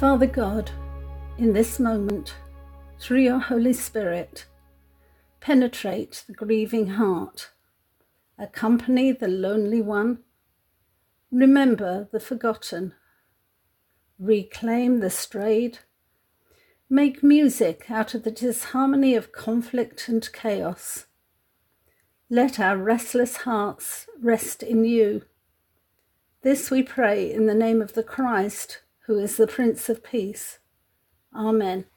Father God, in this moment, through your Holy Spirit, penetrate the grieving heart, accompany the lonely one, remember the forgotten, reclaim the strayed, make music out of the disharmony of conflict and chaos. Let our restless hearts rest in you. This we pray in the name of the Christ, who is the Prince of Peace. Amen.